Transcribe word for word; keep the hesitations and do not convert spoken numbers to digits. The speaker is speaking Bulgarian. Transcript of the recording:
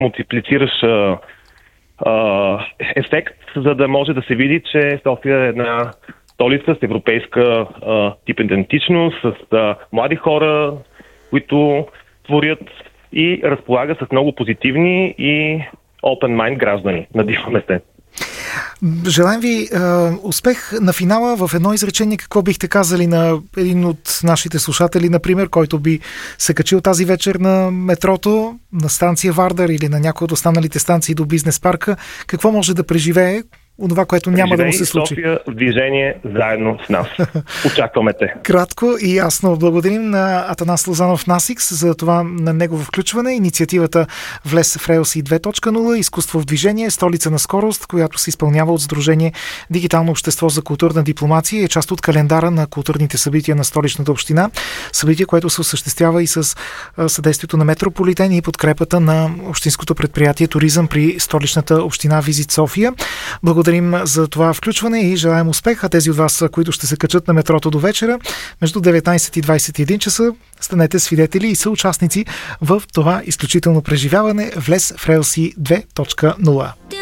мултиплициращ а, а, ефект, за да може да се види, че София е една столица с европейска а, тип идентичност, с а, млади хора, които творят и разполага с много позитивни и open mind граждани. Надяваме се. Желаем ви е, успех на финала. В едно изречение какво бихте казали на един от нашите слушатели, например, който би се качил тази вечер на метрото, на станция Вардар или на някои от останалите станции до бизнес парка? Какво може да преживее? Онова, което няма да му се случи. София в движение заедно с нас. Очакваме те. Кратко и ясно. Благодарим на Атанас Лозанов Насикс за това на негово включване. Инициативата Влез в Релси две точка нула, изкуство в движение, столица на скорост, която се изпълнява от Сдружение Дигитално общество за културна дипломация и е част от календара на културните събития на Столичната община. Събитие, което се осъществява и с съдействието на Метрополитен и подкрепата на общинското предприятие Туризъм при Столичната община Визит София. Благодарим за това включване и желаем успех. А тези от вас, които ще се качат на метрото до вечера, между деветнайсет и двайсет и един часа, станете свидетели и съучастници в това изключително преживяване Влез в Релси две точка нула.